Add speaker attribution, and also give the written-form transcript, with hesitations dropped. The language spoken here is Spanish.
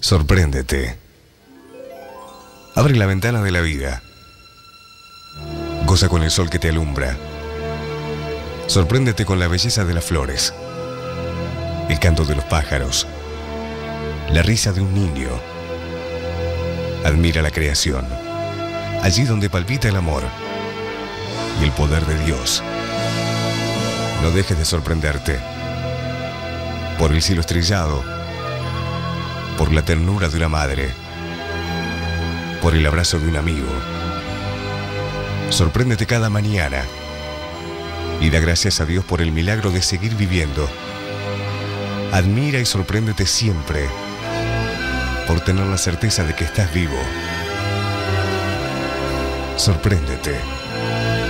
Speaker 1: Sorpréndete. Abre la ventana de la vida. Goza con el sol que te alumbra. Sorpréndete con la belleza de las flores, el canto de los pájaros, la risa de un niño. Admira la creación, allí donde palpita el amor y el poder de Dios. No dejes de sorprenderte por el cielo estrellado, por la ternura de una madre, por el abrazo de un amigo. Sorpréndete cada mañana y da gracias a Dios por el milagro de seguir viviendo. Admira y sorpréndete siempre por tener la certeza de que estás vivo. Sorpréndete.